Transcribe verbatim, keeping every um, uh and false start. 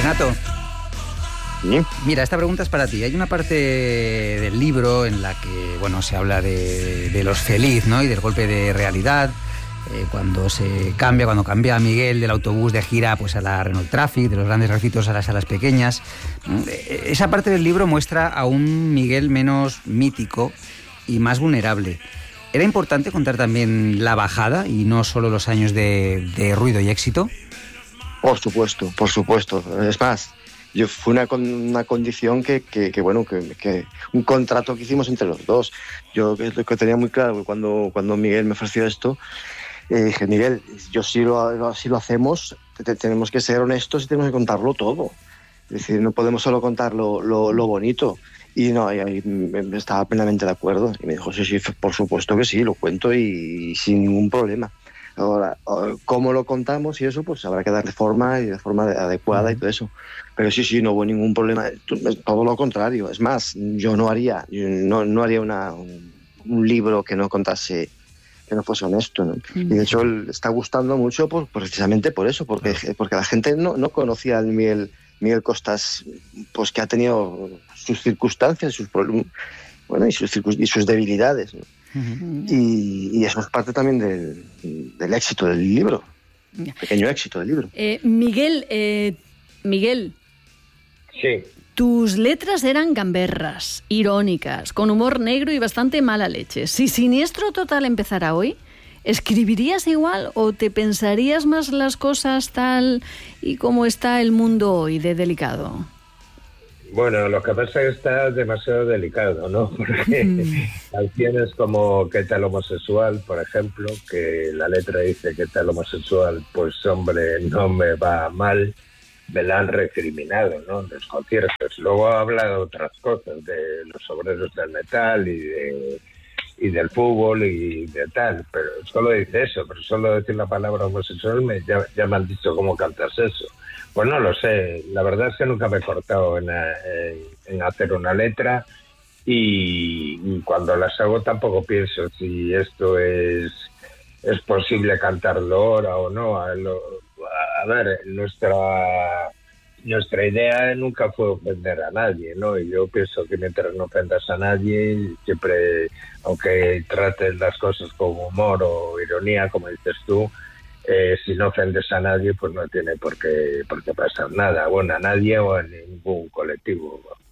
Renato. ¿Sí? Mira, esta pregunta es para ti. Hay una parte del libro en la que, bueno, se habla de, de los feliz, ¿no? Y del golpe de realidad. Eh, cuando se cambia, cuando cambia Miguel del autobús de gira pues a la Renault Traffic, de los grandes recintos a las salas pequeñas. Esa parte del libro muestra a un Miguel menos mítico y más vulnerable. ¿Era importante contar también la bajada y no solo los años de, de ruido y éxito? Por supuesto, por supuesto. Es más, yo fue una, una condición que, que, que bueno, que, que un contrato que hicimos entre los dos. Yo lo que tenía muy claro cuando, cuando Miguel me ofreció esto, eh, dije, Miguel, yo si lo, si lo hacemos, te, tenemos que ser honestos y tenemos que contarlo todo. Es decir, no podemos solo contar lo, lo, lo bonito. Y no, y ahí estaba plenamente de acuerdo. Y me dijo, sí, sí, por supuesto que sí, lo cuento y, y sin ningún problema. Ahora, cómo lo contamos y eso, pues habrá que darle forma y de forma adecuada y todo eso. Pero sí, sí, no hubo ningún problema. Todo lo contrario. Es más, yo no haría, yo no, no haría una, un, un libro que no contase, que no fuese honesto, ¿no? Y de hecho, le está gustando mucho por, precisamente por eso, porque, porque la gente no, no conocía al Miguel, Miguel Costas, pues que ha tenido sus circunstancias, sus problemas, bueno, y sus, y sus debilidades, ¿no? Uh-huh. y, y eso es parte también del, del éxito del libro, pequeño éxito del libro. Eh, Miguel, eh, Miguel. Sí. Tus letras eran gamberras, irónicas, con humor negro y bastante mala leche. Si Siniestro Total empezara hoy, ¿escribirías igual o te pensarías más las cosas tal y como está el mundo hoy de delicado? Bueno, lo que pasa es que está demasiado delicado, ¿no? Porque mm. canciones como ¿Qué tal homosexual?, por ejemplo, que la letra dice ¿qué tal homosexual? Pues hombre, no me va mal, me la han recriminado, ¿no? En los conciertos. Luego habla de otras cosas, de los obreros del metal y de y del fútbol y de tal, pero solo dice eso, pero solo decir la palabra homosexual me, ya, ya me han dicho cómo cantas eso. Pues no lo sé, la verdad es que nunca me he cortado en, en, en hacer una letra y, y cuando las hago tampoco pienso si esto es, es posible cantarlo ahora o no. A, lo, a ver, nuestra... Nuestra idea nunca fue ofender a nadie, ¿no? Y yo pienso que mientras no ofendas a nadie, siempre, aunque trates las cosas con humor o ironía, como dices tú, eh, si no ofendes a nadie, pues no tiene por qué, por qué pasar nada. Bueno, a nadie o a ningún colectivo.